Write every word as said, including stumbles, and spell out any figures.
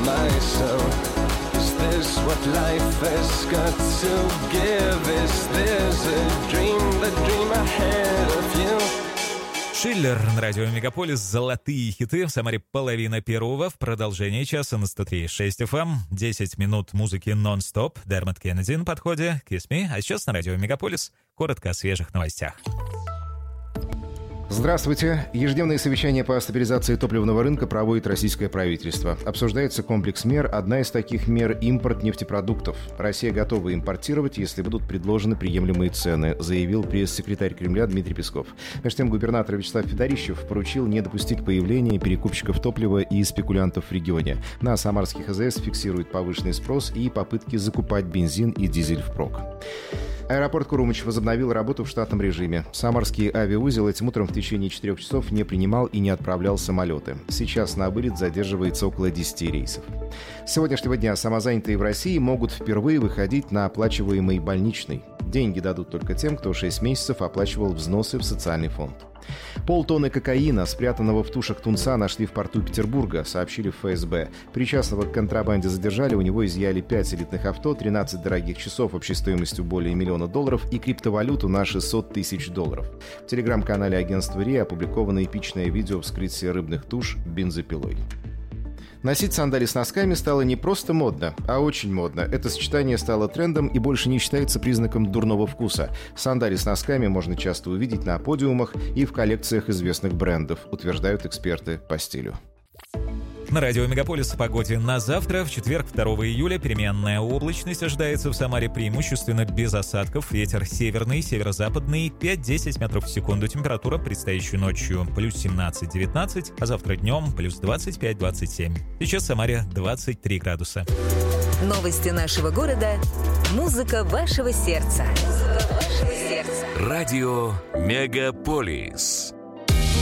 myself. Is this what life has got to give? Is this a dream, the dream ahead of you? Шиллер на радио Мегаполис. Золотые хиты. В Самаре половина первого. В продолжении часа на сто три и шесть эф эм. десять минут музыки нон-стоп. Дермот Кеннеди на подходе. Kiss Me. А сейчас на радио Мегаполис. Коротко о свежих новостях. Здравствуйте. Ежедневное совещание по стабилизации топливного рынка проводит российское правительство. Обсуждается комплекс мер. Одна из таких мер – импорт нефтепродуктов. Россия готова импортировать, если будут предложены приемлемые цены, заявил пресс-секретарь Кремля Дмитрий Песков. Между тем, губернатор Вячеслав Федорищев поручил не допустить появления перекупщиков топлива и спекулянтов в регионе. На самарских АЗС фиксирует повышенный спрос и попытки закупать бензин и дизель впрок. Аэропорт Курумыч возобновил работу в штатном режиме. Самарский авиаузел этим утром в течение четырех часов не принимал и не отправлял самолеты. Сейчас на вылет задерживается около десяти рейсов. С сегодняшнего дня самозанятые в России могут впервые выходить на оплачиваемый больничный. Деньги дадут только тем, кто шесть месяцев оплачивал взносы в социальный фонд. Полтонны кокаина, спрятанного в тушах тунца, нашли в порту Петербурга, сообщили в эф эс бэ. Причастного к контрабанде задержали, у него изъяли пять элитных авто, тринадцать дорогих часов общей стоимостью более миллиона долларов и криптовалюту на шестьсот тысяч долларов. В телеграм-канале агентства РИА опубликовано эпичное видео вскрытия рыбных туш бензопилой. Носить сандали с носками стало не просто модно, а очень модно. Это сочетание стало трендом и больше не считается признаком дурного вкуса. Сандали с носками можно часто увидеть на подиумах и в коллекциях известных брендов, утверждают эксперты по стилю. На радио Мегаполис о погоде на завтра. В четверг, второго июля, переменная облачность ожидается в Самаре преимущественно без осадков. Ветер северный, северо-западный, пять-десять метров в секунду. Температура предстоящей ночью плюс семнадцать-девятнадцать, а завтра днем плюс двадцать пять - двадцать семь. Сейчас в Самаре двадцать три градуса. Новости нашего города. Музыка вашего сердца. Музыка вашего сердца. Радио Мегаполис.